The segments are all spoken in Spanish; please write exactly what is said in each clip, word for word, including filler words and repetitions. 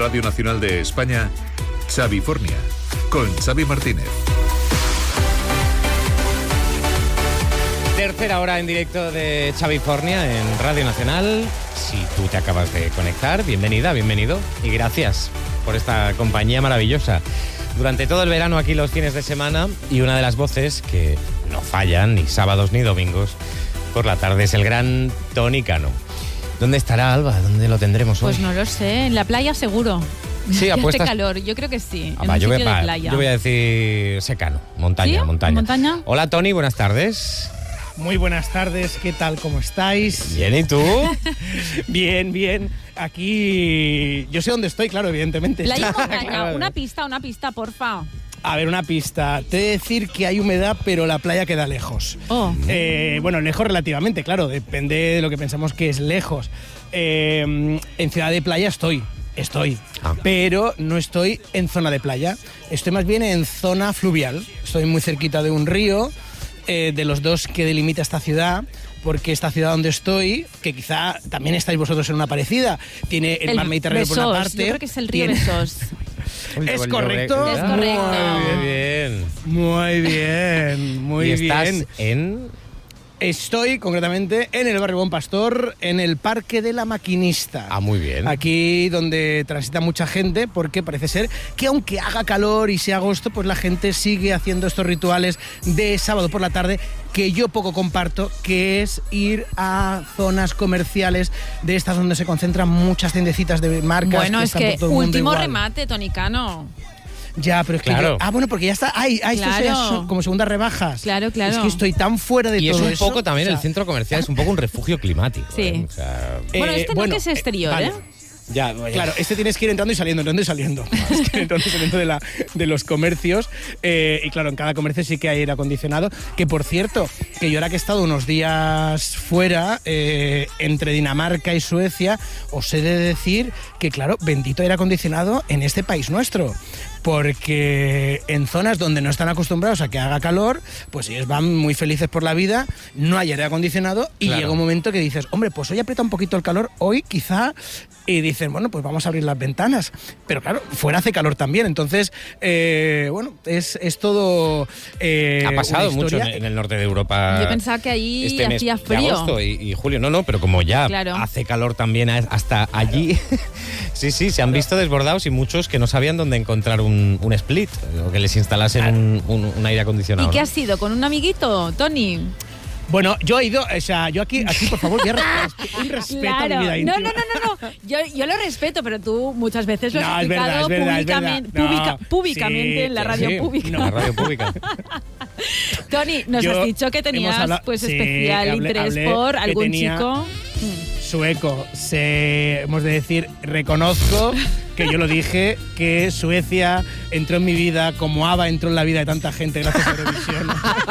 Radio Nacional de España, Xavifornia, con Xavi Martínez. Tercera hora en directo de Xavifornia en Radio Nacional. Si tú te acabas de conectar, bienvenida, bienvenido y gracias por esta compañía maravillosa. Durante todo el verano aquí los fines de semana, y una de las voces que no fallan ni sábados ni domingos por la tarde es el gran Toni Cano. ¿Dónde estará, Alba? ¿Dónde lo tendremos hoy? Pues no lo sé, en la playa seguro. Sí, apuestas. Hace calor, yo creo que sí, Ah, en va, un yo, sitio voy, de va, playa. yo voy a decir secano, montaña, ¿Sí? montaña. ¿Montaña? Hola Toni, buenas tardes. Muy buenas tardes, ¿qué tal? ¿Cómo estáis? Bien, ¿y tú? Bien, bien. Aquí yo sé dónde estoy, claro, evidentemente. Playa o montaña, Claro. una pista, una pista, porfa. A ver, una pista. Te he de decir que hay humedad, pero la playa queda lejos. Oh. Eh, bueno, lejos relativamente, claro, depende de lo que pensamos que es lejos. Eh, en Ciudad de Playa estoy, estoy, Ah. pero no estoy en zona de playa. Estoy más bien en zona fluvial. Estoy muy cerquita de un río, eh, de los dos que delimita esta ciudad, porque esta ciudad donde estoy, que quizá también estáis vosotros en una parecida, tiene el, mar Mediterráneo por una Besós, parte. yo creo que es el río tiene- Besós. ¿Es correcto? Es correcto. Muy bien. Muy bien, muy ¿Y estás bien. en...? Estoy concretamente en el barrio Buen Pastor, en el Parque de la Maquinista. Ah, muy bien. Aquí donde transita mucha gente, porque parece ser que aunque haga calor y sea agosto, pues la gente sigue haciendo estos rituales de sábado por la tarde que yo poco comparto, que es ir a zonas comerciales de estas donde se concentran muchas tiendecitas de marcas. Bueno, que es están que por todo el mundo último igual. remate, Toni Cano. Ya, pero es que Claro. yo- ah, bueno, porque ya está. Ay, ay, esto Claro. es como segundas rebajas. Claro, claro. Es que estoy tan fuera de Y es todo un eso. poco también o sea, el centro comercial, es un poco un refugio climático. Sí. ¿eh? O sea, Bueno, eh, este bueno, no que es exterior, vale. ¿eh? ya, ya. Claro, este tienes que ir entrando y saliendo, entrando y saliendo. Es que entrando y saliendo de, la, de los comercios. Eh, y claro, en cada comercio sí que hay aire acondicionado. Que por cierto, que yo ahora que he estado unos días fuera, eh, entre Dinamarca y Suecia, os he de decir que, claro, bendito aire acondicionado en este país nuestro. Porque en zonas donde no están acostumbrados a que haga calor, pues ellos van muy felices por la vida, no hay aire acondicionado y Claro. llega un momento que dices, hombre, pues hoy aprieta un poquito el calor, hoy quizá, y dicen, bueno, pues vamos a abrir las ventanas. Pero claro, fuera hace calor también, entonces, eh, bueno, es, es todo eh, Ha pasado una mucho historia. en, en el norte de Europa. Yo pensaba que ahí este mes hacía de frío. agosto y, y julio. No, no, pero como ya Claro. hace calor también a- hasta allí. Sí, sí, se han visto desbordados y muchos que no sabían dónde encontrar un, un split o que les instalasen un, un- un aire acondicionado. ¿Y qué ¿no? has sido? ¿Con un amiguito, Toni? Bueno, yo he ido, o sea, yo aquí, aquí por favor, voy a respetar, un respeto a mi Claro. vida No, íntima. no, no, no, no. Yo, yo lo respeto, pero tú muchas veces lo No, has es verdad, explicado es verdad, es públicamente, verdad. No, pública- públicamente sí, en la sí, radio Sí, pública. la radio pública. Toni, nos Yo- has dicho que hemos tenías hablado- pues sí, especial hablé- interés hablé por que algún tenía- chico. Sueco, se, hemos de decir, reconozco que yo lo dije, que Suecia entró en mi vida como ABBA entró en la vida de tanta gente gracias a Eurovisión.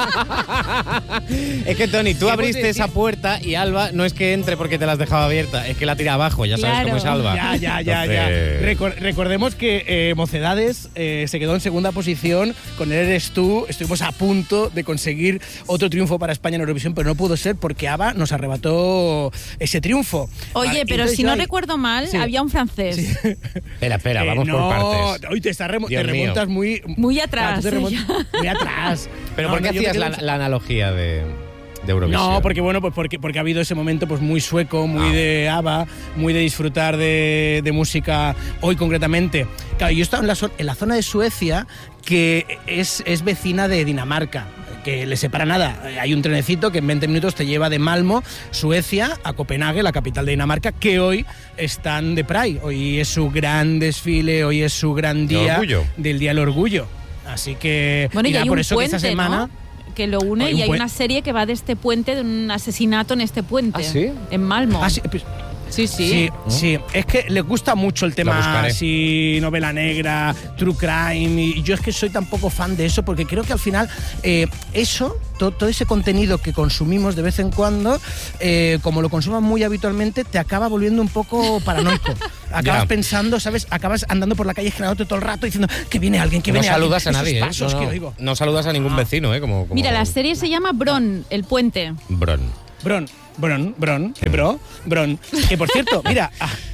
Es que, Toni, tú Hemos abriste de esa decir- puerta y Alba no es que entre porque te la has dejado abierta, es que la tira abajo, ya sabes Claro. cómo es Alba. Ya, ya, ya, ya. Entonces- Recor- recordemos que eh, Mocedades eh, se quedó en segunda posición con el Eres Tú. Estuvimos a punto de conseguir otro triunfo para España en Eurovisión, pero no pudo ser porque ABBA nos arrebató ese triunfo. Oye, Vale, pero entonces si yo no ahí- recuerdo mal, Sí. había un francés. Sí. Espera, espera, Eh, vamos no, por partes. Hoy te, estás remo- Dios te mío. remontas muy... Muy atrás, Claro, tú te remon- ella. muy atrás. Pero No, ¿por qué no, yo me hacías quedo- la, la analogía de, de Eurovisión? No, porque bueno, pues porque, porque ha habido ese momento pues muy sueco, muy Ah. de ABBA, muy de disfrutar de, de música hoy concretamente. Claro, yo he estado en la, zo- en la zona de Suecia que es, es vecina de Dinamarca, que le separa nada. Hay un trenecito que en veinte minutos te lleva de Malmo, Suecia, a Copenhague, la capital de Dinamarca, que hoy están de Pride. Hoy es su gran desfile, hoy es su gran De día orgullo. del Día del Orgullo. Así que Bueno, y nada, hay por un eso que esta puente, semana... ¿no? Que lo une Hay un y hay puen- una serie que va de este puente, de un asesinato en este puente. ¿Ah, sí? En Malmo. Ah, sí, pues- Sí, sí. Sí, sí. Es que le gusta mucho el La tema buscaré. así, novela negra, true crime. Y yo es que soy tan poco fan de eso porque creo que al final eh, eso, to- todo ese contenido que consumimos de vez en cuando, eh, como lo consumas muy habitualmente, te acaba volviendo un poco paranoico. Acabas Ya. pensando, ¿sabes? Acabas andando por la calle generándote todo el rato diciendo que viene alguien, que No viene saludas a alguien. nadie, ¿eh? Esos pasos No, no. que oigo. No saludas a ningún Ah. vecino, ¿eh? Como, como- Mira, la serie se llama Bron, el puente. Bron. Bron, Bron, Bron, eh, bro, Bron. Que por cierto, mira, ah,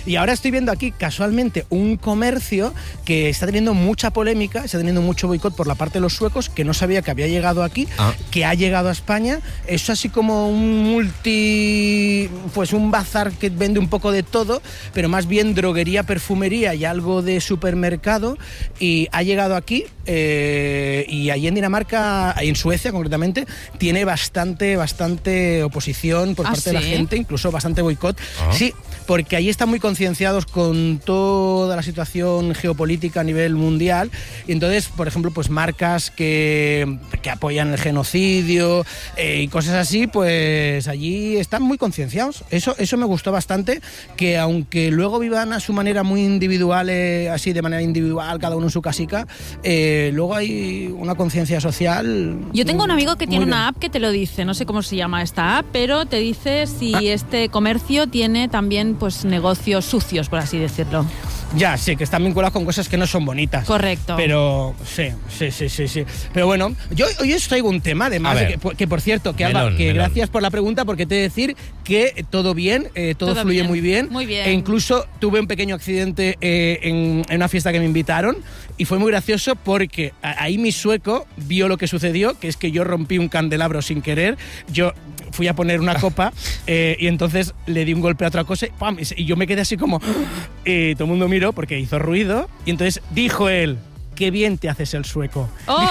Y ahora estoy viendo aquí casualmente un comercio que está teniendo mucha polémica, está teniendo mucho boicot por la parte de los suecos, que no sabía que había llegado aquí, ah. que ha llegado a España. Es así como un multi, pues un bazar que vende un poco de todo, pero más bien droguería, perfumería y algo de supermercado, y ha llegado aquí eh, y allí en Dinamarca, en Suecia concretamente, tiene bastante, bastante oposición por ¿Ah, parte sí? de la gente, incluso bastante boicot. Ah. Sí, porque allí están muy concienciados con toda la situación geopolítica a nivel mundial, y entonces, por ejemplo, pues marcas que, que apoyan el genocidio eh, y cosas así, pues allí están muy concienciados. Eso, eso me gustó bastante, que aunque luego vivan a su manera muy individual, eh, así de manera individual, cada uno en su casica, eh, luego hay una conciencia social. Yo tengo un amigo que tiene bien. una app que te lo dice, no sé cómo se llama esta app, pero te dice si ah. este comercio tiene también pues negocios sucios, por así decirlo. Ya, sí, que están vinculados con cosas que no son bonitas. Correcto. Pero sí, sí, sí, sí, sí. Pero bueno, yo hoy os traigo un tema, además, de que, que por cierto, que, melón, Alba, que melón. gracias por la pregunta, porque te he de decir que todo bien, eh, todo, todo fluye bien. muy bien. Muy bien. E incluso tuve un pequeño accidente eh, en, en una fiesta que me invitaron, y fue muy gracioso porque ahí mi sueco vio lo que sucedió, que es que yo rompí un candelabro sin querer. Yo fui a poner una copa eh, y entonces le di un golpe a otra cosa, ¡pam! Y yo me quedé así como... Y todo el mundo miró porque hizo ruido, y entonces dijo él: qué bien te haces el sueco.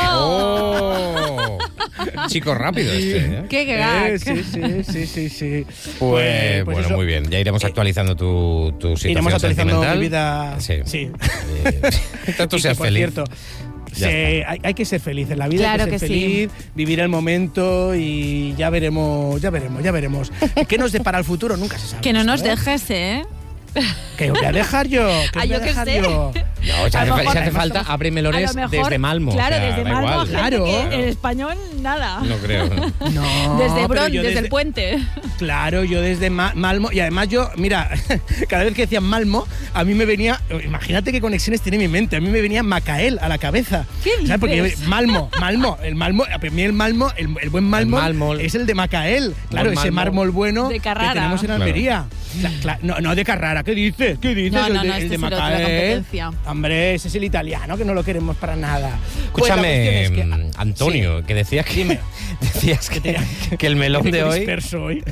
¡Oh! Chico rápido este, ¿eh? ¡Qué gag! Eh, sí, sí, sí, sí, sí. Pues, pues bueno, eso, muy bien. Ya iremos actualizando tu, tu situación iremos actualizando sentimental. mi vida. Sí. sí. Eh, tú seas por feliz. Cierto, sí, hay, hay que ser feliz en la vida, claro hay que ser que feliz, sí. vivir el momento, y ya veremos, ya veremos, ya veremos. ¿Qué nos depara el futuro? Nunca se sabe. Que no esto, nos ¿eh? dejes, ¿eh? ¿Qué os voy a dejar yo? ¿Qué os Ah, voy a yo dejar qué sé. yo? No, si hace, mejor, si hace falta, somos, abre melones mejor, desde Malmo. Claro, o sea, desde da Malmo, igual. Claro. Que en español, nada. No creo. No, desde Bron, desde, desde el puente. Claro, yo desde Ma- Malmo, y además yo, mira, cada vez que decían Malmo, a mí me venía, imagínate qué conexiones tiene mi mente, a mí me venía Macael a la cabeza. ¿Qué dices? ¿Sabes? Porque yo, Malmo, Malmo, el Malmo, a mí el Malmo, el, el buen Malmo, el mármol. es el de Macael, claro, el ese mármol bueno de que Carrara. tenemos en Almería. Claro. Cla- no, no de Carrara, ¿qué dices? ¿Qué dices? No, no, el de, no, el este de es el otro, la Macael. competencia. Hombre, ese es el italiano, que no lo queremos para nada. Escúchame, Pues la cuestión es que, Antonio, sí. que decías que, Dime. decías que, que el melón de hoy... disperso hoy.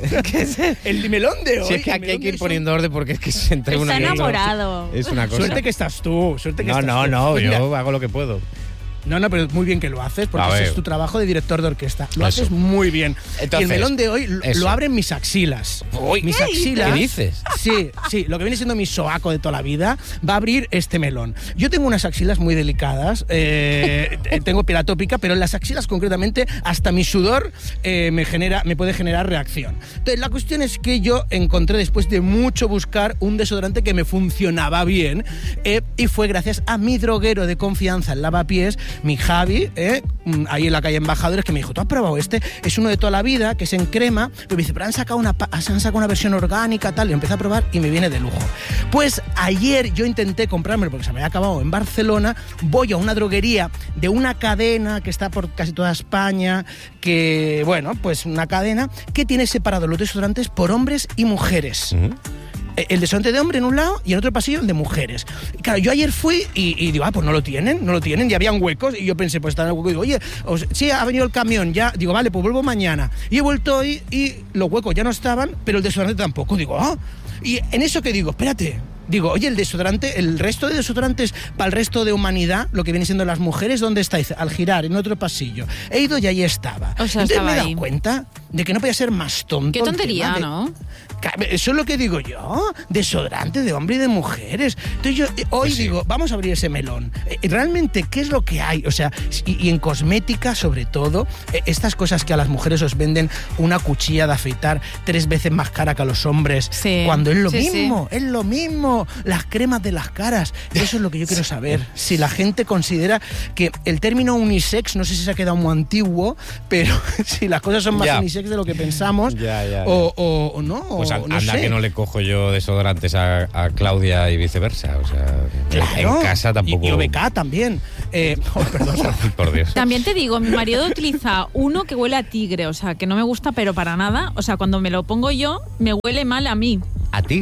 El melón de hoy. Si es que aquí hay que ir poniendo orden porque es que se entre Está uno y otro. enamorado. Es una cosa. Suerte que estás tú, suerte que No, estás no, tú. no, Pues yo mira, hago lo que puedo. No, no, pero muy bien que lo haces, porque A ese ver. es tu trabajo de director de orquesta. Lo Eso. haces muy bien. Entonces, y el melón de hoy lo- eso. lo abren mis axilas. Uy, mis ¿qué axilas. ¿Qué dices? Sí, sí, lo que viene siendo mi sobaco de toda la vida va a abrir este melón. Yo tengo unas axilas muy delicadas, eh, tengo piel atópica, pero en las axilas concretamente hasta mi sudor eh, me genera, me puede generar reacción. Entonces la cuestión es que yo encontré, después de mucho buscar, un desodorante que me funcionaba bien, eh, y fue gracias a mi droguero de confianza en Lavapiés, mi Javi, eh, ahí en la calle Embajadores, que me dijo: ¿tú has probado este? Es uno de toda la vida, que es en crema. Pero me dice: pero han sacado una, han sacado una versión orgánica, tal. Y empecé a probar y me viene de lujo. Pues ayer yo intenté comprármelo porque se me había acabado en Barcelona. Voy a una droguería de una cadena que está por casi toda España, que, bueno, pues una cadena que tiene separados los desodorantes por hombres y mujeres. Uh-huh. El desodorante de hombre en un lado y en otro pasillo de mujeres. Y claro, yo ayer fui y, y digo, ah, pues no lo tienen, no lo tienen, y habían huecos, y yo pensé, pues está en el hueco, y digo, oye, os, sí, ha venido el camión, ya, digo, vale, pues vuelvo mañana. Y he vuelto hoy y los huecos ya no estaban, pero el desodorante tampoco. Digo, ah, y en eso que digo, espérate, digo, oye, el desodorante, el resto de desodorantes para el resto de humanidad, lo que vienen siendo las mujeres, ¿dónde está? Dice, al girar, en otro pasillo. He ido y ahí estaba. O sea, Entonces estaba me he dado ahí. cuenta de que no podía ser más tonto. Qué tontería, de, ¿no? Eso es lo que digo yo, desodorante de hombre y de mujeres. Entonces yo eh, hoy Pues sí. digo, vamos a abrir ese melón. Eh, realmente, ¿qué es lo que hay? O sea, y, y en cosmética sobre todo, eh, estas cosas que a las mujeres os venden una cuchilla de afeitar tres veces más cara que a los hombres, Sí, cuando es lo sí, mismo, es lo mismo. Las cremas de las caras. Eso es lo que yo quiero saber. Si la gente considera que el término unisex, no sé si se ha quedado muy antiguo, pero si las cosas son más Ya. unisex de lo que pensamos, Ya, ya, ya. O, o, o no. Pues o an- no anda sé. que no le cojo yo desodorantes a, a Claudia y viceversa. O sea, Claro. en casa tampoco. Y, y O B K también. Eh, oh, perdón. Por Dios. También te digo, mi marido utiliza uno que huele a tigre, o sea, que no me gusta, pero para nada. O sea, cuando me lo pongo yo, me huele mal a mí. A tigre.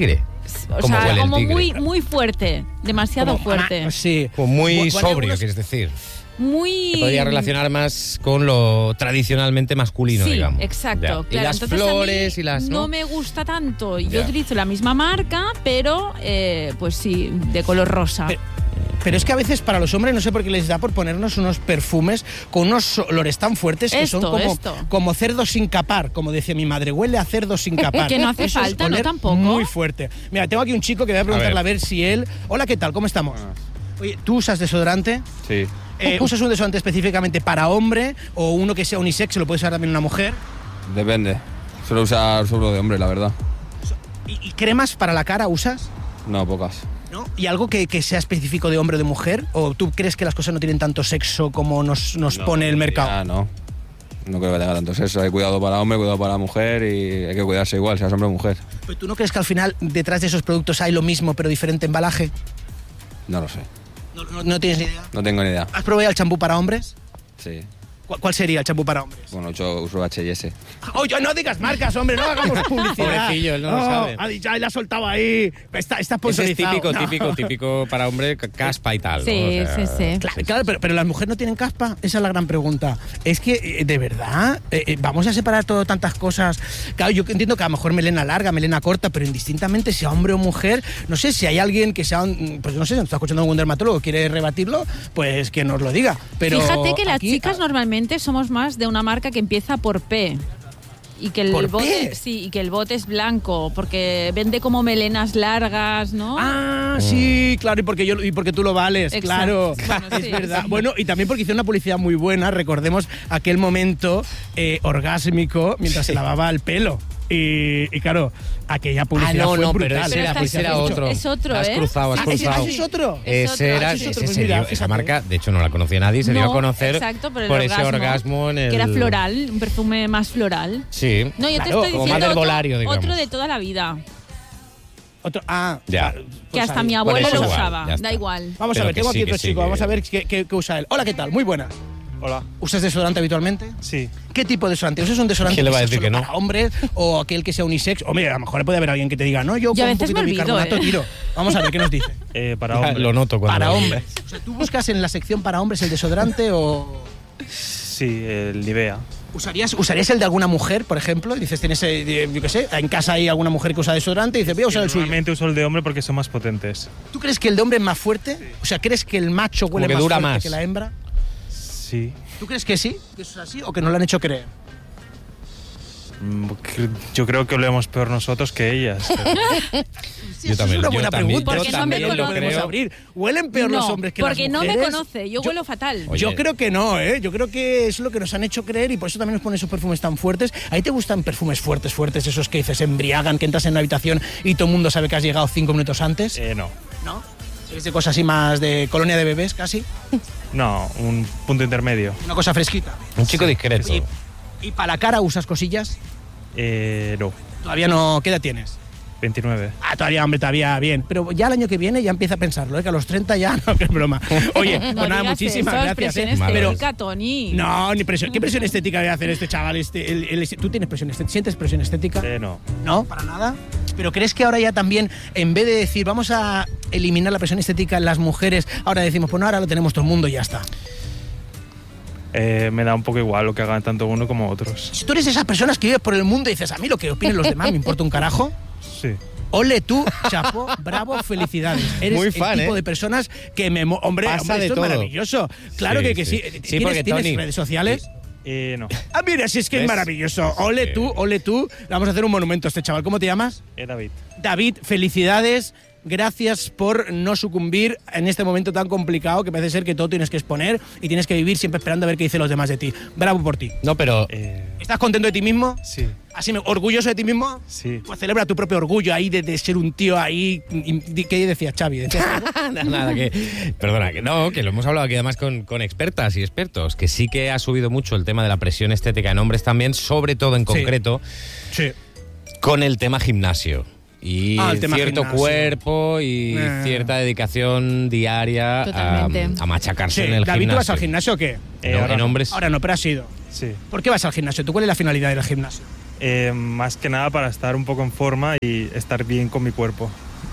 O Como sea, huele el como tigre. muy, muy fuerte, demasiado Como- fuerte. ah, sí. Como muy Bu- bueno, sobrio, algunos- quieres decir. Muy... Se podría relacionar más con lo tradicionalmente masculino, Sí, digamos. exacto. Ya. Claro. Y las Entonces, a flores mí y las... No ¿no? me gusta tanto. Yo Ya. utilizo la misma marca, pero eh, pues sí, de color rosa. Pero- Pero es que a veces para los hombres no sé por qué les da por ponernos unos perfumes con unos olores tan fuertes que Esto, son como, esto. como cerdo sin capar, como decía mi madre, huele a cerdo sin capar. Que no hace Eso es falta, ¿no? oler Tampoco. Muy fuerte. Mira, tengo aquí un chico que voy a preguntarle a A ver. ver. si él... Hola, ¿qué tal? ¿Cómo estamos? Oye, ¿tú usas desodorante? Sí, Eh, ¿Usas un desodorante específicamente para hombre o uno que sea unisex, se lo puede usar también una mujer? depende. Suelo usar solo de hombre, la verdad. ¿Y, y cremas para la cara usas? No, pocas. ¿No? ¿Y algo que, que sea específico de hombre o de mujer? ¿O tú crees que las cosas no tienen tanto sexo como nos, nos No, pone el mercado? ya no. No creo que tenga tanto sexo. Hay cuidado para hombre, cuidado para mujer y hay que cuidarse igual, seas hombre o mujer. Pues, ¿tú no crees que al final detrás de esos productos hay lo mismo pero diferente embalaje? No lo sé. No, no- no tienes ni idea. No tengo ni idea. ¿Has probado ya el champú para hombres? Sí. ¿Cuál, cuál sería el champú para hombres? Bueno, yo uso H y S. Oye, no digas marcas, hombre, no hagamos publicidad. Pobrecillo, él no lo Oh, sabe. Ha dicho, ay, la ha soltado ahí. Está, está Ese es sponsorizado. típico, No. típico, típico para hombre, ca- caspa y tal. ¿no? Sí, O sea, sí, sí. Claro, claro, pero, pero las mujeres no tienen caspa. Esa es la gran pregunta. Es que, eh, de verdad, eh, eh, vamos a separar todo tantas cosas. Claro, yo entiendo que a lo mejor melena larga, melena corta, pero indistintamente, sea hombre o mujer, no sé si hay alguien que sea, un- pues no sé, si nos está escuchando algún dermatólogo, quiere rebatirlo, pues que nos lo diga. Pero Fíjate que las aquí, chicas normalmente somos más de una marca que empieza por P. Y que el ¿Por bote, P? sí, y que el bote es blanco, porque vende como melenas largas, ¿no? Ah, sí, claro, y porque yo y porque tú lo vales, Exacto. claro. Bueno, es sí, verdad. sí. Bueno, y también porque hizo una publicidad muy buena, recordemos aquel momento eh, orgásmico mientras se lavaba el pelo. Y, y claro, aquella Ah, publicidad no, fue no, brutal. pero ese Pero era, esta ese era es otro. otro, es otro, Has ¿eh? cruzado, has Ah, ese- cruzado. ese es otro. Es Ese otro, era, ese es ese otro, se mira, dio- fíjate. esa marca, de hecho no la conocía nadie, se dio a No, conocer exacto, por, el ese orgasmo en el... que era floral, un perfume más floral. Sí. No, yo Claro, te estoy como diciendo más del otro, volario, digamos. otro de toda la vida, Otro, ah, Ya. pues que hasta ahí. mi Por abuelo eso lo igual, usaba, ya está. da igual. Vamos Pero a ver, que tengo sí, aquí que otro sí, chico, que- vamos a ver qué, qué- qué usa él. Hola, ¿qué tal? Muy buena. Hola. ¿Usas desodorante habitualmente? Sí. ¿Qué tipo de desodorante? ¿Usas un desodorante ¿Quién le va a sea decir solo que no? para hombres o aquel que sea unisex? Hombre, a lo mejor puede haber alguien que te diga, no, yo Yo a con un veces poquito me de olvido, bicarbonato ¿eh? tiro. Vamos a ver qué nos dice. Eh, para Ya, hombre. lo noto cuando Para lo hombres. dices. O sea, ¿tú buscas en la sección para hombres el desodorante o Sí, el Nivea. usarías, usarías el de alguna mujer, por ejemplo? Y dices, tienes, eh, yo qué sé, en casa hay alguna mujer que usa desodorante y dices, voy a usar el suyo. Normalmente uso el de hombre porque son más potentes. ¿Tú crees que el de hombre es más fuerte? O sea, ¿crees que el macho huele que más dura fuerte más. que la hembra? Sí. ¿Tú crees que sí? ¿Que eso es así o que nos lo han hecho creer? Mm, cre- Yo creo que olemos peor nosotros que ellas. pero- Sí, Yo eso también, es una yo buena también, pregunta. yo Porque también no me lo podemos creo. abrir. ¿Huelen peor los No, hombres que porque las no me mujeres? conoce, yo, huelo fatal. Oye. Yo creo que no, ¿eh? Yo creo que es lo que nos han hecho creer y por eso también nos ponen esos perfumes tan fuertes. ¿A ti te gustan perfumes fuertes, fuertes, esos que dices embriagan, que entras en una habitación y todo el mundo sabe que has llegado cinco minutos antes? Eh, no. ¿No? ¿Es de cosas así más de colonia de bebés casi? No, un punto intermedio. Una cosa fresquita. Un chico discreto. Oye, ¿y para la cara usas cosillas? Eh, no. Todavía no. ¿Qué edad tienes? veintinueve. Ah, todavía, hombre, todavía bien. Pero ya el año que viene ya empieza a pensarlo, ¿eh? Que a los treinta ya, no, que es broma. Oye, No pues nada, digas muchísimas eso, es gracias. presión ¿eh? Madre Pero, estética, Tony. no, ni presión. ¿Qué presión estética debe hacer este chaval? Este, el- el- ¿Tú tienes presión estética? ¿Sientes presión estética? Eh, no. No, para nada. Pero ¿crees que ahora ya también, en vez de decir vamos a eliminar la presión estética en las mujeres, ahora decimos, pues no, ahora lo tenemos todo el mundo y ya está? Eh, me da un poco igual lo que hagan tanto uno como otros. Si tú eres esas personas que vives por el mundo y dices, a mí lo que opinen los demás me importa un carajo, Sí. ole tú, chapó, bravo, felicidades. Eres Muy fan, el tipo ¿eh? de personas que me... mo- Hombre, Pasa hombre, de esto todo. es maravilloso. Claro Sí, que, que sí. sí. Sí, ¿Tienes, porque, tienes Tony, redes sociales? Eh, no. Ah, mira, si es que es ¿Ves? maravilloso. Ole Sí. tú, ole tú. Le vamos a hacer un monumento a este chaval. ¿Cómo te llamas? Eh, David. David, felicidades. Gracias por no sucumbir en este momento tan complicado que parece ser que todo tienes que exponer y tienes que vivir siempre esperando a ver qué dicen los demás de ti. Bravo por ti. No, pero Eh, ¿Estás contento de ti mismo? sí. ¿Así me- orgulloso de ti mismo? Sí. Pues celebra tu propio orgullo ahí de, de ser un tío ahí. y- y- ¿Qué decías, Xavi? ¿Decías algo? nada, nada, que, perdona, que no, que lo hemos hablado aquí además con, con expertas y expertos, que sí que ha subido mucho el tema de la presión estética en hombres también, sobre todo en concreto Sí. con el tema gimnasio. Y Ah, el tema cierto gimnasio. cuerpo y Eh. cierta dedicación diaria a, Totalmente. a machacarse Sí. en el David, gimnasio. ¿tú vas al gimnasio o qué? Eh, No, ahora en no. hombres. Ahora no, pero has ido. Sí. ¿Por qué vas al gimnasio? ¿Tú cuál es la finalidad del gimnasio? Eh, más que nada para estar un poco en forma y estar bien con mi cuerpo.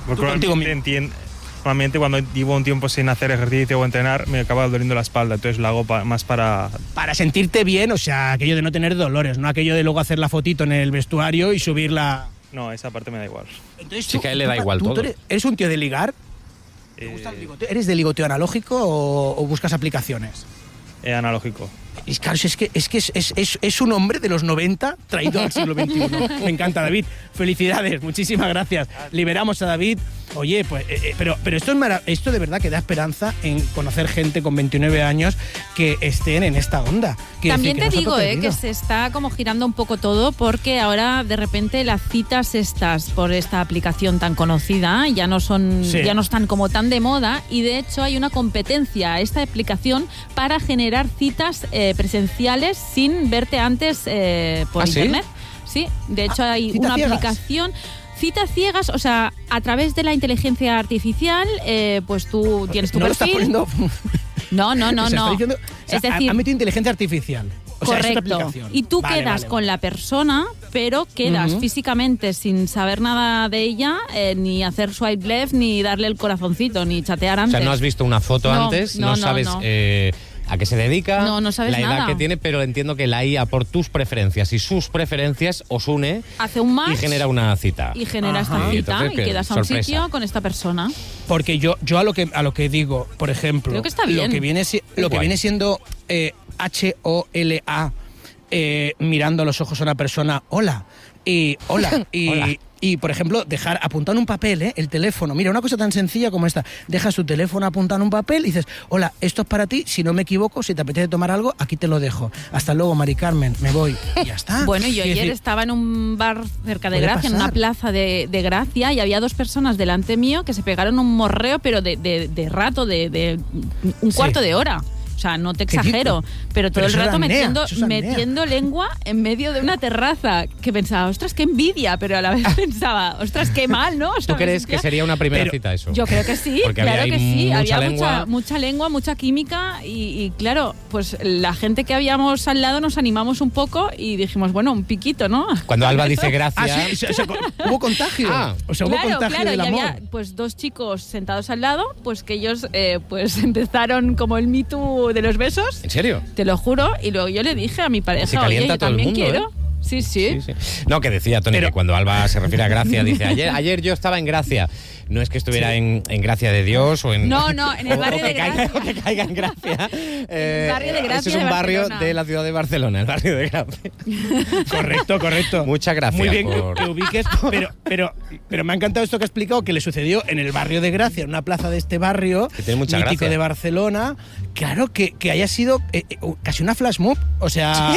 Porque Tú contigo normalmente, mismo. entien- normalmente cuando llevo un tiempo sin hacer ejercicio o entrenar, me acaba doliendo la espalda, entonces lo hago pa- más para... Para sentirte bien, o sea, aquello de no tener dolores, no aquello de luego hacer la fotito en el vestuario y subirla. No, esa parte me da igual. Entonces, Sí, que a él le da igual tú, todo. tú eres, ¿eres un tío de ligar? ¿Te Eh, gusta el ligoteo? ¿Eres de ligoteo analógico o, o buscas aplicaciones? eh, analógico. Es, claro, es que, es, que es, es, es, es un hombre de los noventa traído al siglo veintiuno. Me encanta, David. Felicidades, muchísimas gracias. Liberamos a David. Oye, pues, eh, eh, pero, pero esto, es mara- esto de verdad que da esperanza en conocer gente con veintinueve años que estén en esta onda. Quiero También decir, te que no se ha digo eh, que perdido. se está como girando un poco todo porque ahora de repente las citas estas por esta aplicación tan conocida ya no son Sí. ya no están como tan de moda y de hecho hay una competencia a esta aplicación para generar citas eh, presenciales sin verte antes eh, por ¿Ah, sí? internet. Sí, de hecho Ah, hay ¿citas una ciegas? aplicación. Citas ciegas, o sea, a través de la inteligencia artificial, eh, pues tú tienes tu no lo estás perfil. poniendo. No, no, no, O sea, está no. diciendo- o sea, es ha- decir, ha metido inteligencia artificial. O sea, es otra correcto. aplicación. Y tú Vale, quedas vale, con vale. la persona, pero quedas Ujú. físicamente sin saber nada de ella, eh, ni hacer swipe left, ni darle el corazoncito, ni chatear O antes. sea, no has visto una foto No, antes, no, no, no, sabes no. eh, a qué se dedica, No, no sabes la edad nada. que tiene, pero entiendo que la I A por tus preferencias y sus preferencias os une Hace un match y genera una cita. y genera Ajá. esta Y cita entonces, y ¿qué? quedas a un Sorpresa. sitio con esta persona. Porque yo, yo a lo que a lo que digo, por ejemplo, Creo que está bien. lo que viene si- lo que Guay. viene siendo eh, H O L A, eh, mirando a los ojos a una persona, hola, y hola, y, Hola. y por ejemplo, dejar apuntado en un papel, ¿eh? El teléfono. Mira, una cosa tan sencilla como esta. Dejas tu teléfono apuntado en un papel y dices, hola, esto es para ti, si no me equivoco, si te apetece tomar algo, aquí te lo dejo. Hasta luego, Mari Carmen, me voy. Y ya está. Bueno, yo Quiero ayer decir, estaba en un bar cerca de Puede Gracia, en una pasar. plaza de, de Gracia, y había dos personas delante mío que se pegaron un morreo, pero de, de- de rato, de, de un Sí. cuarto de hora. O sea, no te ¿Qué exagero, pero todo Pero el eso es rato apnea, metiendo, eso es apnea. metiendo lengua en medio de una terraza. Que pensaba, ostras, qué envidia, pero a la vez pensaba, ostras, qué mal, ¿no? O sea, ¿Tú me crees que sentía- sería una primera Pero cita eso? Yo creo que sí, Porque había claro ahí que sí. mucha Había lengua. mucha, mucha lengua, mucha química y, y claro, pues la gente que habíamos al lado nos animamos un poco y dijimos, bueno, un piquito, ¿no? Cuando Alba dice Ah, gracias, sí, o sea, o sea, con- hubo contagio. Ah. O sea, hubo Claro, contagio claro, del y amor. había pues dos chicos sentados al lado, pues que ellos eh, pues empezaron como el Me Too de los besos, ¿en serio? te lo juro, y luego yo le dije a mi Se pareja, oye, calienta yo todo el también mundo, quiero. ¿eh? Sí, sí. Sí, sí. No, que decía Tony Pero- que cuando Alba se refiere a Gracia, dice, ayer, ayer yo estaba en Gracia. No es que estuviera en, en Gracia de Dios o en... No, no, en el o- barrio o que de caiga, Gracia. o que caiga en Gracia. Eh, barrio de Gracia Ese es de un barrio Barcelona. de la ciudad de Barcelona, el barrio de Gracia. Correcto, correcto. Muchas gracias Muy bien que- por- que ubiques, pero, pero, pero me ha encantado esto que ha explicado, que le sucedió en el barrio de Gracia, en una plaza de este barrio, Que tiene mucha mítico gracia. de Barcelona. Claro, que, que haya sido eh, eh, casi una flash mob, o sea,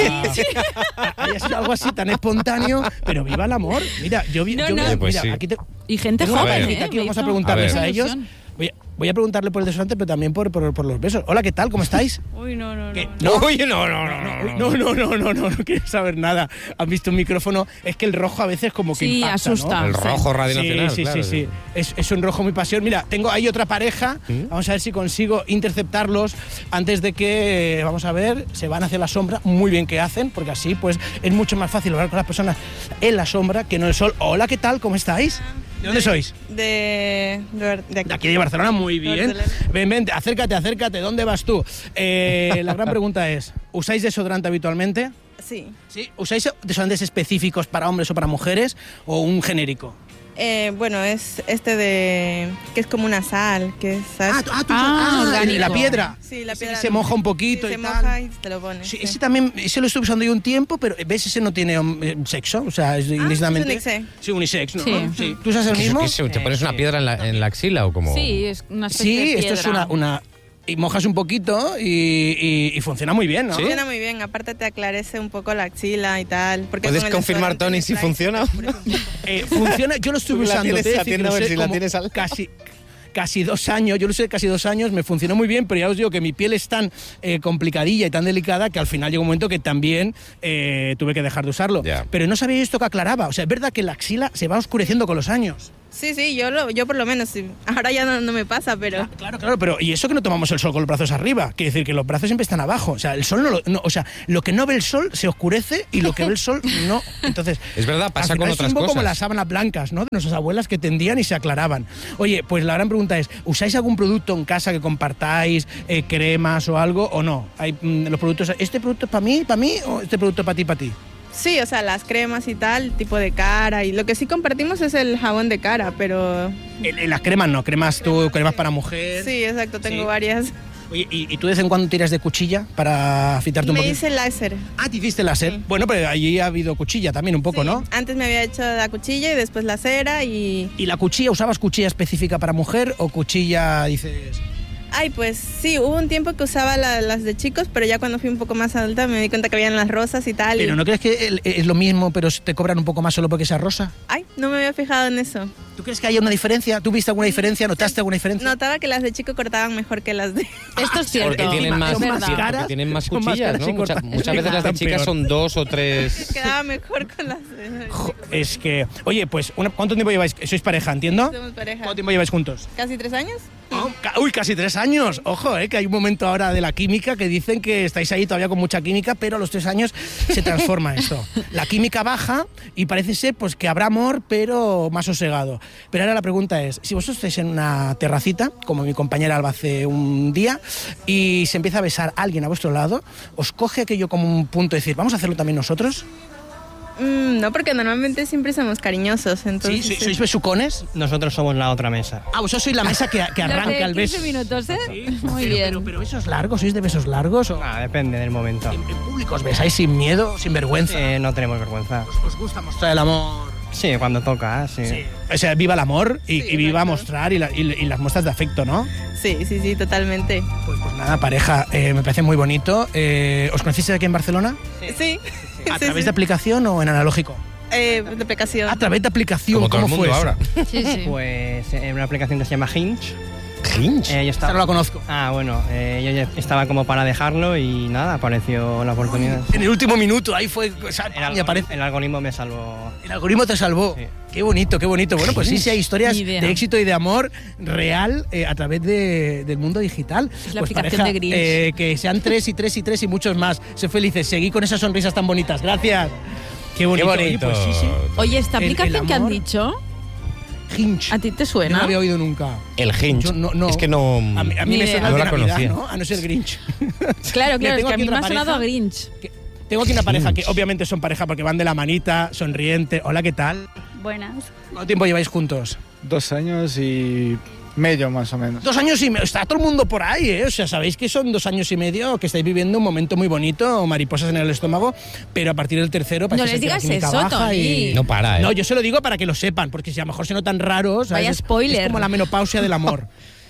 haya sido algo así tan espontáneo, pero viva el amor. Mira, yo vi, No, yo vi- no. Pues mira, sí. aquí te, Y gente tengo una joven, parejita ¿eh? aquí, Me vamos a hizo preguntarles A a, ver. ellos. ilusión. Voy a, voy a preguntarle por el desodorante, pero también por, por, por los besos. Hola, ¿qué tal? ¿Cómo estáis? Uy, no, no, ¿Qué? no. No, oye, no, no, no, no. No, no, no, no, no, no quiero saber nada. ¿Han visto un micrófono? Es que el rojo a veces como que Sí, impacta, ¿no? asusta. El rojo Radio Sí, Nacional, sí, claro. sí, sí. Es, es un rojo muy pasión. Mira, tengo ahí otra pareja. ¿Mm? Vamos a ver si consigo interceptarlos antes de que, eh, vamos a ver, se van hacia la sombra. Muy bien que hacen, porque así pues es mucho más fácil hablar con las personas en la sombra que no en el sol. Hola, ¿qué tal? ¿Cómo estáis? ¿De dónde sois? De, de, de aquí. De aquí de Barcelona, muy bien. Barcelona. Ven, ven, acércate, acércate. ¿Dónde vas tú? Eh, la gran pregunta es, ¿usáis desodorante habitualmente? Sí. ¿Sí? ¿Usáis desodorantes específicos para hombres o para mujeres o un genérico? Eh, bueno, es este de... que es como una sal, que es... ¿sabes? Ah, tú- ah, tú Ah, usas- orgánico. la piedra. Sí, la Ese piedra. que se moja un poquito Sí, y se tal. moja y te lo pones. Sí, sí. ese también, ese lo estuve usando yo un tiempo, pero ves, ese no tiene eh, sexo, o sea, es indistintamente. es unisex. Sí, unisex, ¿no? Sí. ¿Tú usas el ¿Qué- mismo? qué se- ¿Te pones una piedra en la, en la axila o como...? Sí, es una especie Sí, de esto es piedra. una, una. Y mojas un poquito y, y- y funciona muy bien, ¿no? Funciona muy bien, aparte te aclarece un poco la axila y tal. Porque ¿Puedes con el confirmar, desodorante Tony, te si trae- funciona? Eh, funciona, yo lo estuve La usando, tienes, te he de la decir que tienes, lo a ver usé si la como tienes al- casi, casi dos años, yo lo usé casi dos años, me funcionó muy bien, pero ya os digo que mi piel es tan eh, complicadilla y tan delicada que al final llegó un momento que también eh, tuve que dejar de usarlo. Ya. Pero no sabía esto que aclaraba, o sea, es verdad que la axila se va oscureciendo con los años. Sí, sí, yo, lo, yo por lo menos, sí. Ahora ya no, no me pasa, pero... Claro, claro, pero ¿y eso que no tomamos el sol con los brazos arriba? Quiere decir que los brazos siempre están abajo. O sea, el sol no, lo, no o sea, lo que no ve el sol se oscurece y lo que ve el sol no. Entonces, es verdad, pasa con otras cosas. Es un poco cosas. como las sábanas blancas, ¿no? De nuestras abuelas que tendían y se aclaraban. Oye, pues la gran pregunta es, ¿usáis algún producto en casa que compartáis, eh, cremas o algo, o no? Hay mm, los productos, ¿este producto es para mí, para mí, o este producto es para ti, para ti? Sí, o sea, las cremas y tal, tipo de cara. Y lo que sí compartimos es el jabón de cara, pero... En, en las cremas no, cremas tú, cremas para mujer. Sí, exacto, tengo Sí. varias. Oye, ¿y, ¿y tú de vez en cuando tiras de cuchilla para afeitarte un Me poquito? hice láser. Ah, te hiciste láser. Sí. Bueno, pero allí ha habido cuchilla también un poco, Sí, ¿no? Antes me había hecho la cuchilla y después la cera y... ¿Y la cuchilla, usabas cuchilla específica para mujer o cuchilla, dices...? Ay, pues sí, hubo un tiempo que usaba la- las de chicos, pero ya cuando fui un poco más adulta me di cuenta que habían las rosas y tal. y- Pero ¿no crees que el- es lo mismo, pero te cobran un poco más solo porque sea rosa? Ay, no me había fijado en eso. ¿Tú crees que hay una diferencia? ¿Tú viste alguna diferencia? ¿Notaste alguna diferencia? Notaba que las de chico cortaban mejor que las de... Esto es cierto. Porque tienen más, es verdad. más caras, porque tienen más son más cuchillas, caras ¿no? y Mucha- cortan- muchas veces las de cortan chicas peor. son dos o tres. Quedaba mejor con las de... Jo, Es que... Oye, pues, una- ¿cuánto tiempo lleváis? ¿Sois pareja, entiendo? Somos pareja. ¿Cuánto tiempo lleváis juntos? ¿Casi tres años? Oh, ca- uy, casi tres años. Ojo, eh, que hay un momento ahora de la química que dicen que estáis ahí todavía con mucha química, pero a los tres años se transforma esto. La química baja y parece ser pues que habrá amor, pero más sosegado. Pero ahora la pregunta es, si vosotros estáis en una terracita, como mi compañera Alba hace un día, y se empieza a besar a alguien a vuestro lado, ¿os coge aquello como un punto de decir, vamos a hacerlo también nosotros? Mm, no, porque normalmente siempre somos cariñosos, entonces... ¿Sí? ¿Sois besucones? Nosotros somos la otra mesa. Ah, vosotros sois la mesa que, que Los de arranca el beso. quince minutos, ¿eh? Muy pero, bien. Pero, pero besos largos, ¿sois de besos largos? O... Ah, depende del momento. ¿En, en público os besáis sin miedo, sin vergüenza? Eh, no tenemos vergüenza. ¿Os, os gusta mostrar el amor? Sí, cuando toca, sí. Sí. O sea, viva el amor y, Sí, y viva exacto. mostrar y, la- y- y las muestras de afecto, ¿no? Sí, sí, sí, totalmente. Pues, pues nada, pareja, eh, me parece muy bonito. Eh, ¿Os conocisteis aquí en Barcelona? Sí. ¿A sí, través sí. de aplicación o en analógico? Eh, de aplicación. A través de aplicación, Como todo ¿cómo el mundo fue eso? ahora. Sí, sí. Pues en una aplicación que se llama Hinge. Hinge. Eh, yo Esta estaba... no la conozco. Ah, bueno, eh, yo ya estaba como para dejarlo y nada, apareció la oportunidad. En el último minuto, ahí fue... o sea, El, y algoritmo, aparece. el algoritmo me salvó. El algoritmo te salvó. Sí. Qué bonito, qué bonito. Bueno, pues sí, sí hay historias Ni idea. de éxito y de amor real eh, a través de- del mundo digital. Es la Pues aplicación pareja, de Grinch. eh, que sean tres y tres y tres y muchos más. Sé felices, seguí con esas sonrisas tan bonitas. Gracias. Qué bonito. Qué Oye, bonito. pues sí, sí. Oye, esta El- el aplicación que han amor. dicho, Hinge. ¿a ti te Yo no suena? la había oído nunca. El Hinge. Yo no- no. Es que no. A mí, a mí Ni me idea. suena No de la Navidad, conocía. ¿no? A no ser Grinch. Claro, Mira, claro, es tengo que a aquí mí me otra ha sonado pareja. a Grinch. Tengo aquí una pareja que Grinch. obviamente son pareja porque van de la manita, sonriente. Hola, ¿qué tal? Buenas. ¿Cuánto tiempo lleváis juntos? Dos años y medio más o menos. Dos años y medio. Está todo el mundo por ahí, ¿eh? O sea, sabéis que son dos años y medio que estáis viviendo un momento muy bonito, mariposas en el estómago, pero a partir del tercero No parece les ser que la digas química eso, baja Tony. y- No para, ¿eh? No, yo se lo digo para que lo sepan, porque si a lo mejor se notan raros. ¿sabes? Vaya Es- spoiler. Es como la menopausia del amor.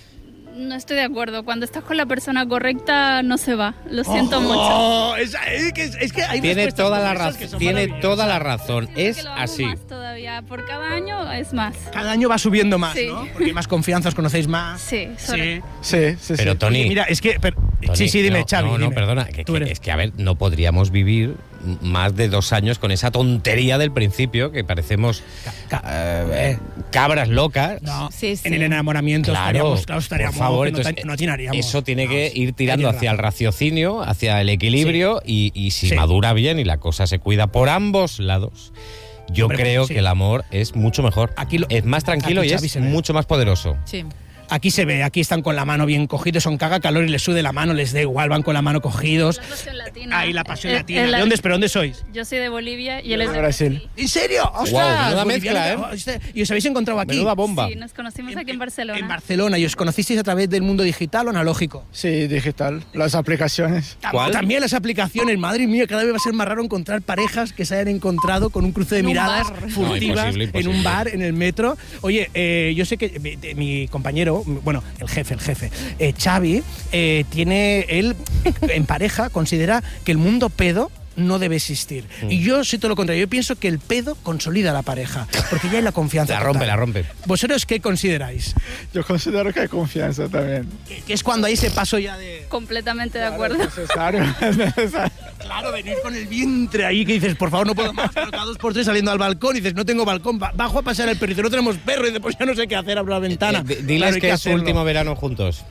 No estoy de acuerdo. Cuando estás con la persona correcta, no se va. Lo siento Oh, mucho. Es, es que, es que hay Tiene respuestas toda la como esas razón. que son Tiene maravillosas. toda la razón. Es Que lo amo así. más todavía. Por cada año es más. Cada año va subiendo más, Sí. ¿no? Porque hay más confianza, os conocéis más. Sí, sobre- Sí, sí, Pero sí. Tony. Oye, mira, es que... pero- Tony, sí, sí, dime, no, Xavi. No, no, dime. perdona. que- Tú que- eres- es que, a ver, no podríamos vivir más de dos años con esa tontería del principio, que parecemos Ca- eh, cabras locas. No, Sí, sí. en el enamoramiento Claro, estaríamos, claro, por estaríamos favor, que no, entonces, ta- no atinaríamos. eso tiene No, que sí, ir tirando tienes hacia el razón. raciocinio, hacia el equilibrio y, y si Sí. madura bien y la cosa se cuida por ambos lados, yo Hombre, creo sí. que el amor es mucho mejor. Aquí lo- es más tranquilo aquí y Xavi es se ve. mucho más poderoso. Sí. Aquí se ve, aquí están con la mano bien cogidos, son caga calor y les sude la mano, les da igual, van con la mano cogidos. La pasión latina. Ahí la pasión Eh, latina. eh, la- ¿De dónde, pero dónde sois? Yo soy de Bolivia y él es de De Brasil. Brasil. ¿En serio? ¡Ostras! Guau, menuda Boliviano, mezcla, ¿eh? hostia, ¿Y os habéis encontrado aquí? Menuda bomba. Sí, nos conocimos aquí en Barcelona. En Barcelona. ¿Y os conocisteis a través del mundo digital o analógico? Sí, digital. Las aplicaciones. ¿Cuál? También las aplicaciones. Madre mía, cada vez va a ser más raro encontrar parejas que se hayan encontrado con un cruce de En un miradas bar. furtivas No, imposible, imposible. en un bar, en el metro. Oye, eh, yo sé que mi, de- mi compañero, bueno, el jefe, el jefe, eh, Xavi, eh, tiene, él en pareja considera que el mundo pedo no debe existir. Mm. Y yo soy todo lo contrario. Yo pienso que el pedo consolida la pareja, porque ya hay la confianza. La rompe, total. la rompe. ¿Vosotros qué consideráis? Yo considero que hay confianza también. Que, que es cuando hay ese paso ya de... Completamente de acuerdo. Es necesario, es necesario. Claro, venir con el vientre ahí que dices, por favor, no puedo más, pero cada dos por tres saliendo al balcón y dices, no tengo balcón, bajo a pasear el perro y dice, no tenemos perro y después ya no sé qué hacer, abro la ventana. Eh, diles claro, que, que es su hacerlo. último verano juntos.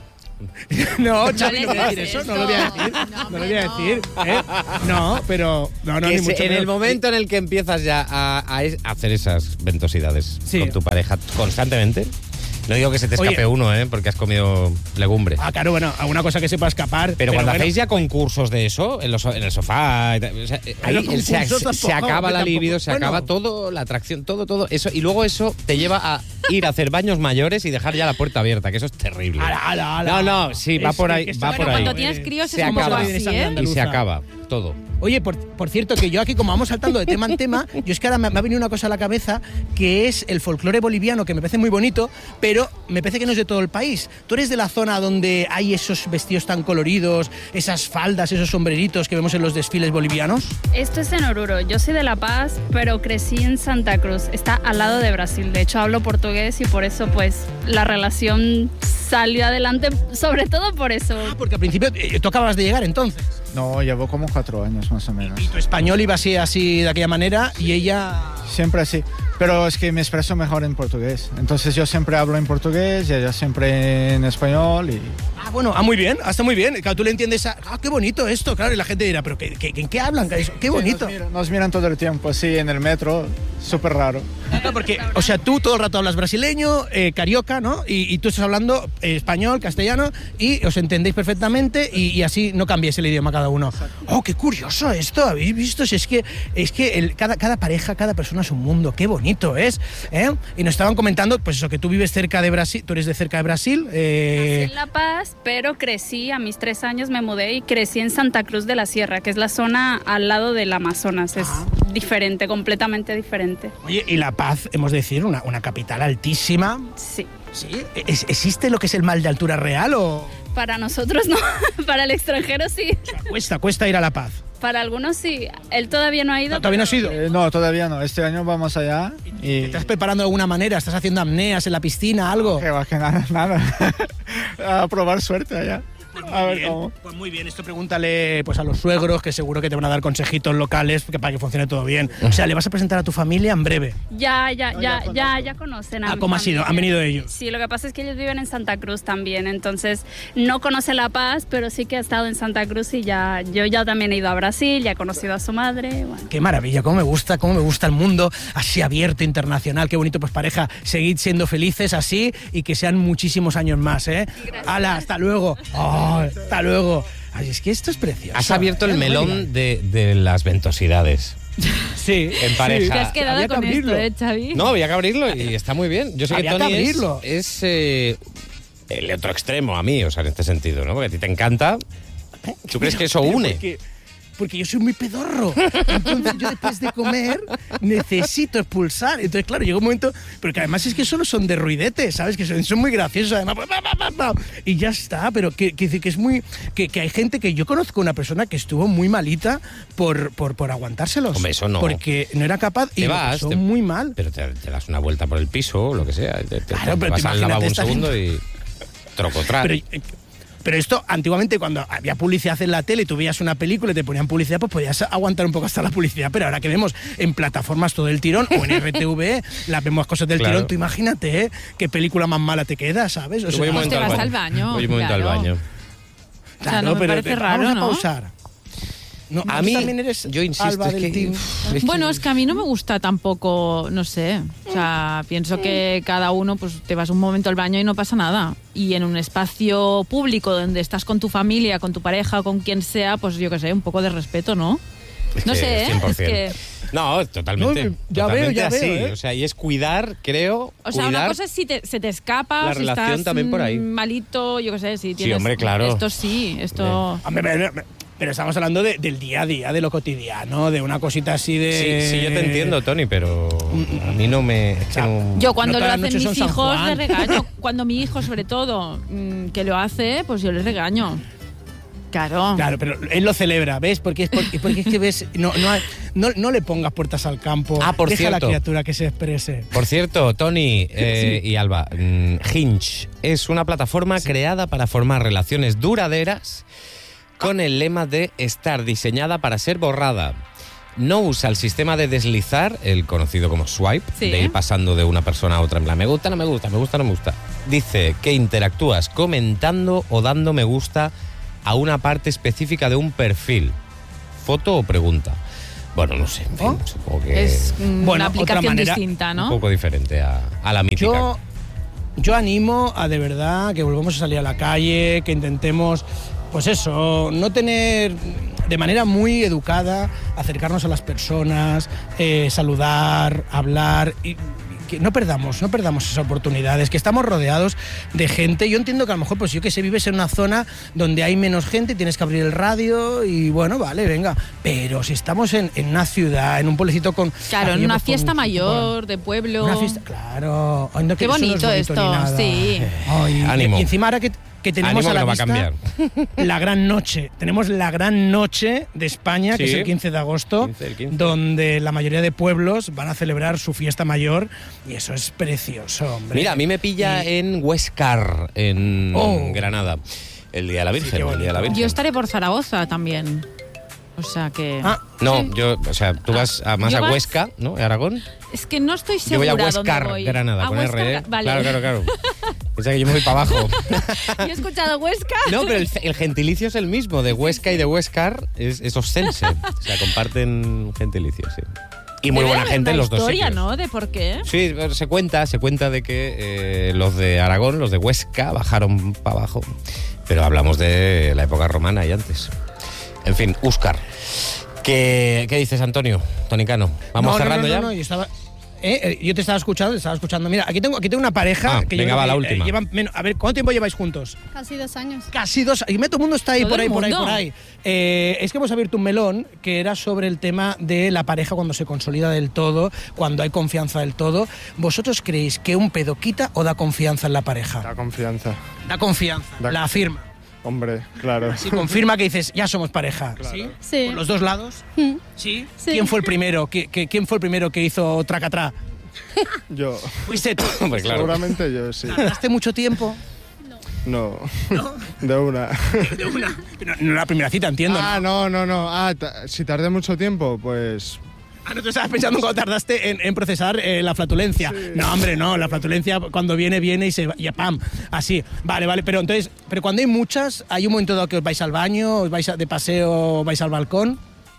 No, No Xavi, le no voy a decir digas eso, eso. no lo voy a decir. No, No lo voy a decir. ¿eh? No, pero. No, no, Que ni se- mucho en menos. el momento en el que empiezas ya a, a es- a hacer esas ventosidades Sí. con tu pareja constantemente, no digo que se te escape Oye. uno, ¿eh? Porque has comido legumbre. Ah, claro, bueno, alguna cosa que sepa escapar. Pero, cuando bueno, hacéis ya concursos de eso, en, los, en el sofá, y tal, o sea, ahí los el- se, concursos se tampoco, acaba la tampoco. libido, se Bueno. acaba todo, la atracción, todo, todo. Eso, y luego eso te lleva a ir a hacer baños mayores y dejar ya la puerta abierta, que eso es terrible. Ala, ala, ala. No, no, sí, va Es por que- ahí, que va está- por Bueno, ahí. cuando tienes críos Se es un poco acaba. así, Esa ¿eh? Y se andaluza. acaba todo. Oye, por, por cierto, que yo aquí, como vamos saltando de tema en tema, yo es que ahora me, me ha venido una cosa a la cabeza que es el folclore boliviano, que me parece muy bonito, pero me parece que no es de todo el país. Tú eres de la zona donde hay esos vestidos tan coloridos, esas faldas, esos sombreritos que vemos en los desfiles bolivianos. Esto es en Oruro. Yo soy de La Paz, pero crecí en Santa Cruz. Está al lado de Brasil. De hecho, hablo portugués y por eso, pues, la relación salió adelante, sobre todo por eso. Ah, porque al principio eh, tú acabas de llegar entonces. No, llevo como cuatro años más o menos. Y tu español iba así, así de aquella manera, y ella... Siempre así. Pero es que me expreso mejor en portugués. Entonces yo siempre hablo en portugués y ella siempre en español. Y... Ah, bueno, ah, muy bien, hasta muy bien. Claro, tú le entiendes a... Ah, qué bonito esto, claro, y la gente dirá, pero ¿qué, qué, ¿en qué hablan? Qué bonito. Nos miran, nos miran todo el tiempo, así, en el metro. Súper raro. No, porque, o sea, tú todo el rato hablas brasileño, eh, carioca, ¿no? Y, y tú estás hablando eh, español, castellano, y os entendéis perfectamente y, y así no cambiáis el idioma cada uno. ¡Oh, qué curioso esto! ¿Habéis visto? Si es que, es que el, cada, cada pareja, cada persona es un mundo. ¡Qué bonito es! ¿eh? Y nos estaban comentando, pues eso, que tú vives cerca de Brasil, tú eres de cerca de Brasil. Eh... Nací en La Paz, pero crecí, a mis tres años me mudé y crecí en Santa Cruz de la Sierra, que es la zona al lado del Amazonas. Es Ah. diferente, completamente diferente. Oye, y La Paz, hemos de decir, una, una capital altísima. Sí. ¿Sí? ¿Es- ¿Existe lo que es el mal de altura real o...? Para nosotros no, para el extranjero sí. O sea, cuesta, cuesta ir a La Paz. Para algunos sí. Él todavía no ha ido. No, ¿todavía no has pero- ido? Eh, no, todavía no. Este año vamos allá y... ¿Te estás preparando de alguna manera? ¿Estás haciendo apneas en la piscina, algo? Que va, que nada, nada. A probar suerte allá. A ver Bien, cómo. pues muy bien, esto pregúntale pues a los suegros, que seguro que te van a dar consejitos locales que para que funcione todo bien. O sea, le vas a presentar a tu familia en breve. Ya, ya, ya, ya, ya conocen a Ah, mi ¿cómo ha sido? familia. ¿Han venido ellos? Sí, lo que pasa es que ellos viven en Santa Cruz también, entonces no conoce La Paz, pero sí que ha estado en Santa Cruz y ya, yo ya también he ido a Brasil, ya he conocido a su madre, bueno. Qué maravilla, cómo me gusta, cómo me gusta el mundo así abierto, internacional, qué bonito, pues pareja, seguid siendo felices así y que sean muchísimos años más, ¿eh? ¡Hala, hasta luego! Oh, ¡hasta luego! Ay, es que esto es precioso. Has abierto el ¿eh? melón de, de las ventosidades. Sí. En pareja. Te has quedado Había que con esto, abrirlo. ¿eh, Xavi? No, había que abrirlo y está muy bien. Yo sé Había que que Tony es, abrirlo. es, eh, el otro extremo a mí, o sea, en este sentido, ¿no? Porque a ti te encanta. ¿Tú crees que eso Pero une? Porque, porque yo soy muy pedorro. Entonces yo después de comer necesito expulsar. Entonces, claro, llega un momento... Pero que además es que solo son de ruidete, ¿sabes? Que son, son muy graciosos además. Pa, pa, pa, pa, y ya está. Pero que, que, que es muy... Que, que hay gente que... Yo conozco una persona que estuvo muy malita por, por, por aguantárselos. Hombre, eso no. Porque no era capaz y Te lo vas, pasó te- muy mal. Pero te, te das una vuelta por el piso o lo que sea. Te, te- Claro, te pero vas tú al lavabo un imagínate, segundo y trocotrás. Pero, eh, pero esto, antiguamente, cuando había publicidad en la tele y tú veías una película y te ponían publicidad, pues podías aguantar un poco hasta la publicidad. Pero ahora que vemos en plataformas todo el tirón o en R T V E, las vemos cosas del Claro. tirón, tú imagínate, ¿eh? Qué película más mala te queda, ¿sabes? O Yo sea, voy un Pues momento te vas al baño, Voy un momento claro. al baño. O sea, no me parece raro, vamos a ¿no? pausar. No, A ¿tú mí, también eres yo insisto, Alba es del que- team? uf, es Bueno, que- es que a mí no me gusta tampoco, no sé. O sea, pienso que cada uno, pues te vas un momento al baño y no pasa nada. Y en un espacio público donde estás con tu familia, con tu pareja, con quien sea, pues yo qué sé, un poco de respeto, ¿no? Es No que sé, ¿eh? cien por Es ciento. que... No, totalmente. No, ya veo, totalmente ya así. veo, ¿eh? O sea, y es cuidar, creo, O sea, cuidar una cosa es si te, se te escapa, la si relación estás también por ahí. mm, malito, yo qué sé, si tienes... hombre, claro. Esto sí, esto... Hombre, pero, pero estamos hablando de- del día a día, de lo cotidiano, de una cosita así de... Sí, sí, yo te entiendo, Tony, pero a mí no me... es que no- Yo cuando No lo todas las hacen noches mis son San hijos Juan. le regaño. Cuando mi hijo, sobre todo, mm, que lo hace, pues yo le regaño. Claro. Claro, pero él lo celebra, ¿ves? Porque es, porque, porque es que ves, no, no, hay- no, no le pongas puertas al campo. Ah, por Deja a la cierto. criatura que se exprese. Por cierto, Tony eh, y Alba, mm, Hinge es una plataforma creada para formar relaciones duraderas con el lema de estar diseñada para ser borrada. No usa el sistema de deslizar, el conocido como swipe, Sí. de ir pasando de una persona a otra en plan, me gusta, no me gusta, me gusta, no me gusta. Dice que interactúas comentando o dando me gusta a una parte específica de un perfil. ¿Foto o pregunta? Bueno, no sé, en fin, ¿Oh? supongo que Es mm, Bueno, una otra aplicación manera- distinta, un ¿no? poco diferente a, a la mítica. Yo, yo animo a de verdad que volvamos a salir a la calle, que intentemos, pues eso, no tener de manera muy educada, acercarnos a las personas, eh, saludar, hablar y que no perdamos, no perdamos esas oportunidades, que estamos rodeados de gente. Yo entiendo que a lo mejor, pues yo que sé, vives en una zona donde hay menos gente, tienes que abrir el radio y bueno, vale, venga. Pero si estamos en, en una ciudad, en un pueblecito con... Claro, en aquello, una pues, con- fiesta con- mayor, de pueblo. Una fiesta, claro. Ay, no, que Qué eso no es bonito bonito esto, ni nada. sí. Ay, Ánimo. Y encima ahora que, que tenemos Ánimo a la que no va a vista cambiar. la gran noche. Tenemos la gran noche de España, que Sí. es el quince de agosto, quince, el quince. donde la mayoría de pueblos van a celebrar su fiesta mayor y eso es precioso, hombre. Mira, a mí me pilla Y- en Huescar, en Oh. Granada, el Día de la Virgen. qué el Día de la bonito. Virgen. Yo estaré por Zaragoza también. O sea que... Ah, No, yo, o sea, tú vas a, más ¿Yo a vas? Huesca, ¿no? ¿Aragón? Es que no estoy Yo voy segura a dónde Huescar, voy. Granada, A con Huescar, R, ¿eh? vale. Claro, claro, claro. Piensa que yo me voy para abajo. Yo he escuchado Huesca. No, pero el, el gentilicio es el mismo, de Huesca y de Huescar es, es ostense. O sea, comparten gentilicio, sí. Y muy Debe buena haber gente en una los dos historia, sitios. ¿no? De por qué. Sí, se cuenta, se cuenta de que eh, los de Aragón, los de Huesca, bajaron para abajo. Pero hablamos de la época romana y antes. En fin, Úscar. ¿Qué, qué dices, Antonio? Tonicano. ¿Vamos no, no, cerrando no, ya? no, no, yo estaba... eh, eh, yo te estaba escuchando, te estaba escuchando. Mira, aquí tengo, aquí tengo una pareja Ah, que venga, yo creo va, la que, última. llevan menos- a ver, ¿cuánto tiempo lleváis juntos? Casi dos años. Casi dos. Y todo el mundo está ahí, ¿Todo por ahí, el por ahí, mundo? por ahí. Eh, es que hemos abierto un melón que era sobre el tema de la pareja cuando se consolida del todo, cuando hay confianza del todo. ¿Vosotros creéis que un pedo quita o da confianza en la pareja? Da confianza. Da confianza, Da- la afirma. Hombre, claro. Sí, confirma que dices, ya somos pareja. ¿Sí? Sí. ¿Por los dos lados? Mm. ¿Sí? Sí. ¿Quién fue el primero? ¿Qui- qui- ¿Quién fue el primero que hizo tracatrá? Yo. ¿Fuiste tú? Hombre, claro. Seguramente yo, sí. ¿Tardaste mucho tiempo? No. De una. De una. No, no la primera cita, entiendo. ¿no? Ah, no, no, no. Ah, ta- si tardé mucho tiempo, pues... Ah, no, tú estabas pensando cuando tardaste en, en procesar eh, la flatulencia. No, hombre, no, la flatulencia cuando viene, viene y se va, y ¡pam! Así. Vale, vale, pero entonces, pero cuando hay muchas, hay un momento dado que os vais al baño, os vais a- de paseo, os vais al balcón.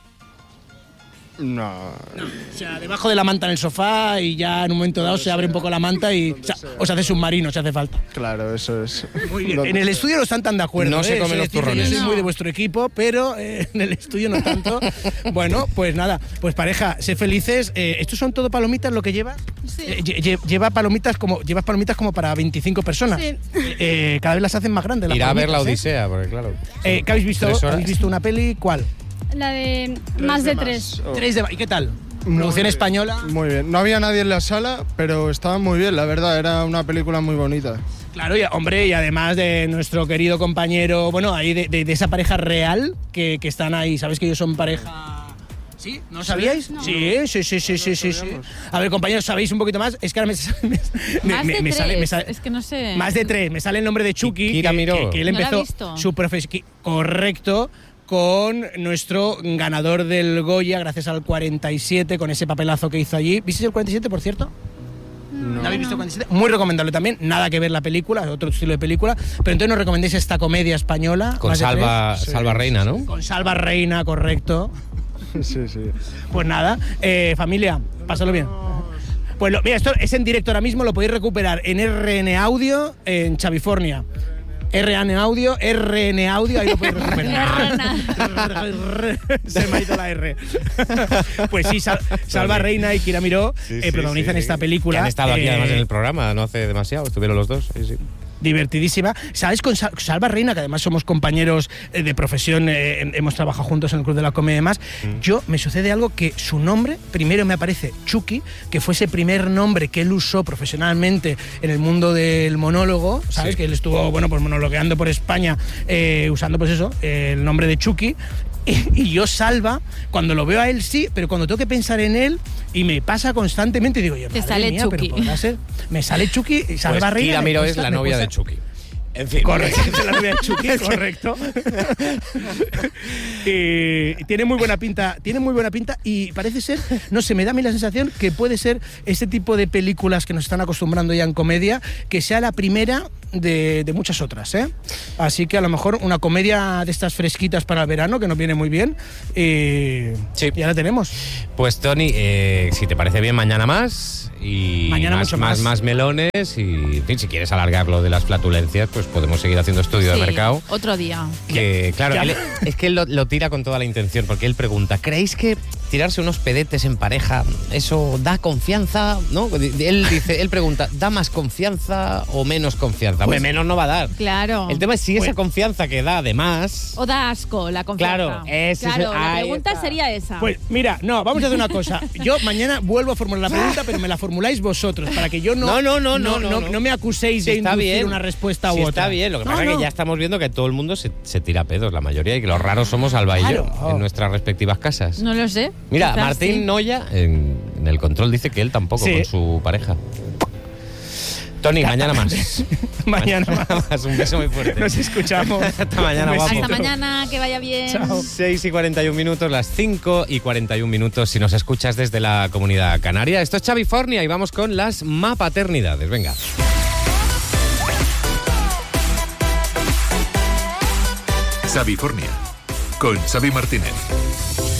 No. O sea, debajo de la manta en el sofá y ya en un momento dado se abre un poco la manta y o sea, os hace submarino si hace falta. Claro, eso es. Muy bien. Donde En el sea. estudio no están tan de acuerdo. No se ¿eh? comen Eso los es decir que turrones. Yo soy muy No. de vuestro equipo, pero eh, en el estudio no tanto. Bueno, pues nada, pues pareja, sé felices. Eh, ¿Estos son todo palomitas lo que lleva? Sí. Eh, lle- lle- lleva palomitas como llevas palomitas como para veinticinco personas. Sí. Eh, cada vez las hacen más grandes. las Irá a ver la palomitas, ¿eh? Odisea, porque claro. Eh, ¿Qué habéis visto? Tres horas. ¿Habéis visto una peli? ¿Cuál? La de más de tres. Oh. Tres de ¿Y qué tal? Muy Producción bien. española. Muy bien. No había nadie en la sala, pero estaba muy bien, la verdad. Era una película muy bonita. Claro, y, hombre, y además de nuestro querido compañero, bueno, ahí de, de- de esa pareja real que, que están ahí. ¿Sabes que ellos son pareja? ¿Sí? ¿No sabíais? Sí, sí, sí, sí, sí, sí, sí. A ver, compañeros, ¿sabéis un poquito más? Es que ahora me, me- Más me- de me tres. sale, me sale- Es que no sé. más de tres. Me sale el nombre de Chucky, Kira que, Miró. que- que él No la he empezó visto. su profesión. Correcto. Con nuestro ganador del Goya, gracias al cuarenta y siete, con ese papelazo que hizo allí. ¿Visteis el cuarenta y siete, por cierto? ¿No habéis visto el cuarenta y siete? Muy recomendable también. Nada que ver la película, otro estilo de película. Pero entonces nos recomendéis esta comedia española. Con más de Salva, Sí, Salva sí, Reina, ¿no? tres. Con Salva Reina, correcto. Sí, sí. Pues nada, eh, familia, pásalo bien. Pues lo- mira, esto es en directo ahora mismo, lo podéis recuperar en R N Audio en Chavifornia. R N Audio, R N Audio, ahí lo podéis recuperar. Se me ha ido la R. Pues sí, Sal- Salva Reina y Kira Miró eh, protagonizan esta película. Que han estado aquí eh, además en el programa, no hace demasiado, estuvieron los dos. Sí, sí. Divertidísima. ¿Sabes? Con Sal- Salva Reina, que además somos compañeros eh, de profesión, eh, hemos trabajado juntos en el Club de la Comedia y demás, yo me sucede algo que su nombre, primero me aparece Chucky, que fue ese primer nombre que él usó profesionalmente en el mundo del monólogo, ¿sabes? Sí. Que él estuvo, bueno, pues monologueando por España eh, usando, pues eso, eh, el nombre de Chucky. Y, y yo Salva, cuando lo veo a él sí, pero cuando tengo que pensar en él y me pasa constantemente, digo yo, Te madre sale mía, pero Chucky. podrá ser. Me sale Chucky y Salva Pues Reina. Kira me Miró es cuesta- la me novia de cuesta- Chucky. En fin. Correcto, es la novia de Chucky, correcto. y tiene muy buena pinta, tiene muy buena pinta y parece ser, no sé, me da a mí la sensación que puede ser este tipo de películas que nos están acostumbrando ya en comedia, que sea la primera de, de muchas otras, ¿eh? Así que a lo mejor una comedia de estas fresquitas para el verano, que nos viene muy bien, y sí. ya la tenemos. Pues Tony, eh, si te parece bien, mañana más y mañana más, mucho más, más. más melones y, en fin, si quieres alargar lo de las flatulencias, pues podemos seguir haciendo estudio Sí, de mercado. otro día. Que, claro, Ya. él- es que él lo, lo tira con toda la intención, porque él pregunta, ¿creéis que tirarse unos pedetes en pareja, eso da confianza? ¿No? Él dice, él pregunta, ¿da más confianza o menos confianza? Pues- Hombre, menos no va a dar. Claro. El tema es si esa Pues- confianza que da además... O da asco la confianza. Claro, ese es Claro, el- la ahí pregunta está. sería esa. Pues mira, no, vamos a hacer una cosa. Yo mañana vuelvo a formular la pregunta, pero me la formuláis vosotros, para que yo no No, no, no, no, no, no, no. me acuséis Sí, de está inducir bien. una respuesta Sí, u otra. está bien, lo que No, pasa es no. que ya estamos viendo que todo el mundo se, se tira pedos, la mayoría, y que los raros somos Alba y yo, Claro. en nuestras respectivas casas. No lo sé. Mira, Quizás Martín sí. Noya en, en el control dice que él tampoco Sí. con su pareja. Tony, mañana más. Mañana más. Un beso muy fuerte. Nos escuchamos. Hasta mañana, Un guapo. Hasta besito. mañana, que vaya bien. Chao. seis y cuarenta y un minutos, las cinco y cuarenta y un minutos si nos escuchas desde la Comunidad Canaria. Esto es Xavifornia y vamos con las mapaternidades. Venga. Xavifornia con Xavi Martínez.